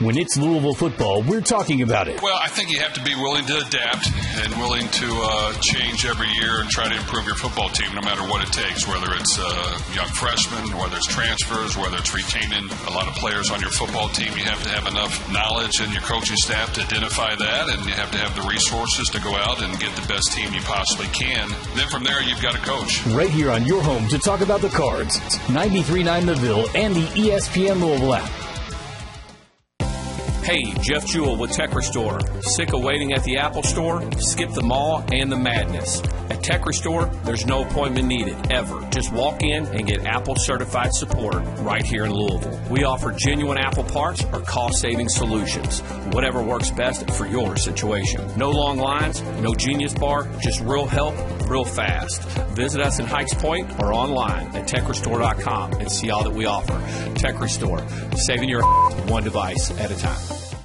When it's Louisville football, we're talking about it. Well, I think you have to be willing to adapt and willing to change every year and try to improve your football team no matter what it takes, whether it's young freshmen, whether it's transfers, whether it's retaining a lot of players on your football team. You have to have enough knowledge in your coaching staff to identify that, and you have to have the resources to go out and get the best team you possibly can. Then from there, you've got to coach. Right here on your home to talk about the Cards, 93.9 The Ville and the ESPN Louisville app. Hey, Jeff Jewell with Tech Restore. Sick of waiting at the Apple Store? Skip the mall and the madness. At Tech Restore, there's no appointment needed, ever. Just walk in and get Apple certified support right here in Louisville. We offer genuine Apple parts or cost-saving solutions. Whatever works best for your situation. No long lines, no Genius Bar, just real help, real fast. Visit us in Hikes Point or online at techrestore.com and see all that we offer. Tech Restore, saving your one device at a time.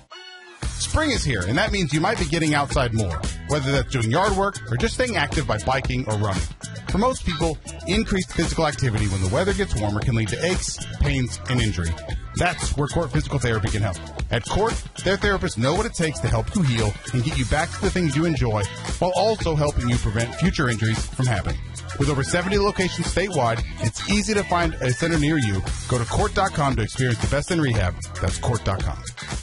Spring is here, and that means you might be getting outside more, whether that's doing yard work or just staying active by biking or running. For most people, increased physical activity when the weather gets warmer can lead to aches, pains, and injury. That's where Court Physical Therapy can help. At Court, their therapists know what it takes to help you heal and get you back to the things you enjoy, while also helping you prevent future injuries from happening. With over 70 locations statewide, it's easy to find a center near you. Go to Court.com to experience the best in rehab. That's Court.com.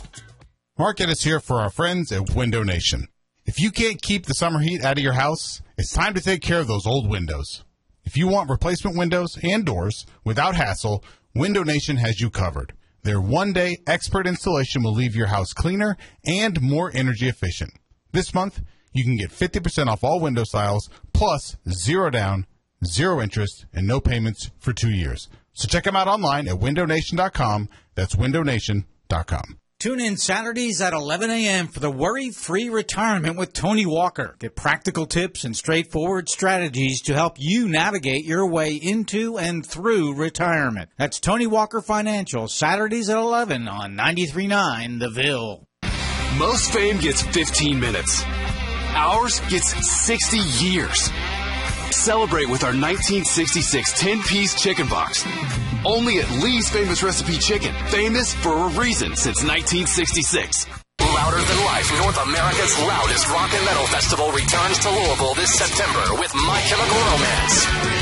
Mark Ennis here for our friends at Window Nation. If you can't keep the summer heat out of your house, it's time to take care of those old windows. If you want replacement windows and doors without hassle, Window Nation has you covered. Their one-day expert installation will leave your house cleaner and more energy efficient. This month, you can get 50% off all window styles, plus 0 down, 0 interest, and no payments for 2 years. So check them out online at windownation.com. That's windownation.com. Tune in Saturdays at 11 a.m. for the Worry-Free Retirement with Tony Walker. Get practical tips and straightforward strategies to help you navigate your way into and through retirement. That's Tony Walker Financial, Saturdays at 11 on 93.9 The Ville. Most fame gets 15 minutes. Ours gets 60 years. Celebrate with our 1966 10-piece chicken box. Only at Lee's Famous Recipe Chicken. Famous for a reason since 1966. Louder Than Life, North America's loudest rock and metal festival, returns to Louisville this September with My Chemical Romance,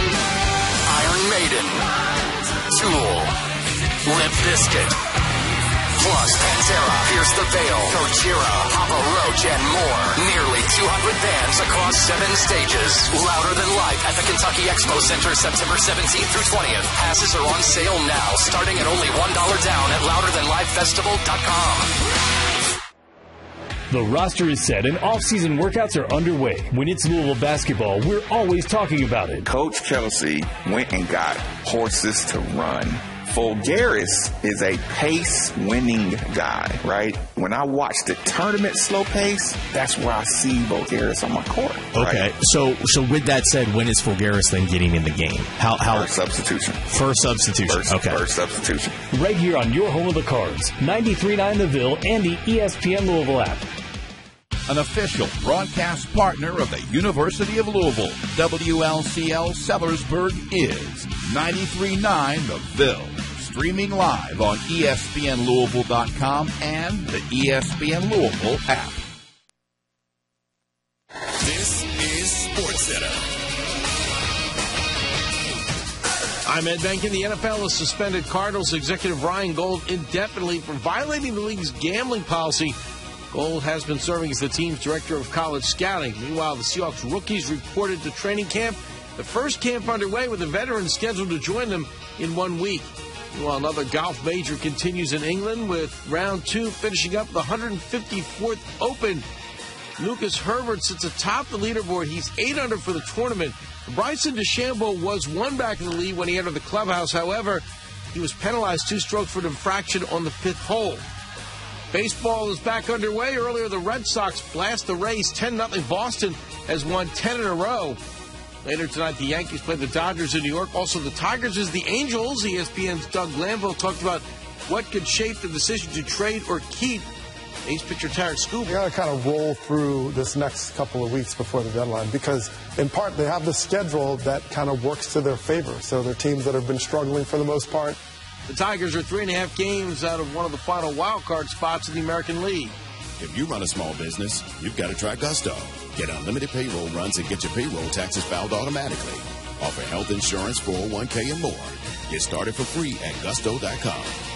Iron Maiden, Tool, Limp Bizkit, plus Pantera, Pierce the Veil, Gojira, Papa Roach, and more. Nearly 200 bands across 7 stages. Louder Than Life at the Kentucky Expo Center, September 17th through 20th. Passes are on sale now, starting at only $1 down at louderthanlifefestival.com. The roster is set and off-season workouts are underway. When it's Louisville basketball, we're always talking about it. Coach Kelsey went and got horses to run. Fulgaris is a pace-winning guy, right? When I watch the tournament slow pace, that's where I see Fulgaris on my court. Okay, right? so with that said, when is Fulgaris then getting in the game? How First substitution. First substitution. First substitution. Right here on your home of the Cards, 93.9 The Ville and the ESPN Louisville app. An official broadcast partner of the University of Louisville, WLCL Sellersburg is 93.9 The Ville. Streaming live on ESPNLouisville.com and the ESPN Louisville app. This is SportsCenter. I'm Ed Benkin. The NFL has suspended Cardinals executive Ryan Gold indefinitely for violating the league's gambling policy. Gold has been serving as the team's director of college scouting. Meanwhile, the Seahawks rookies reported to training camp. The first camp underway with a veteran scheduled to join them in 1 week. Meanwhile, another golf major continues in England with round 2 finishing up the 154th Open. Lucas Herbert sits atop the leaderboard. He's 8 under for the tournament. Bryson DeChambeau was 1 back in the lead when he entered the clubhouse. However, he was penalized 2 strokes for an infraction on the 5th hole. Baseball is back underway. Earlier, the Red Sox blast the Rays 10-0. Boston has won 10 in a row. Later tonight, the Yankees play the Dodgers in New York. Also, the Tigers is the Angels. ESPN's Doug Glanville talked about what could shape the decision to trade or keep ace pitcher Terrence Scoop. They got to kind of roll through this next couple of weeks before the deadline because, in part, they have the schedule that kind of works to their favor. So they're teams that have been struggling for the most part. The Tigers are 3.5 games out of one of the final wild card spots in the American League. If you run a small business, you've got to try Gusto. Get unlimited payroll runs and get your payroll taxes filed automatically. Offer health insurance, 401k, and more. Get started for free at gusto.com.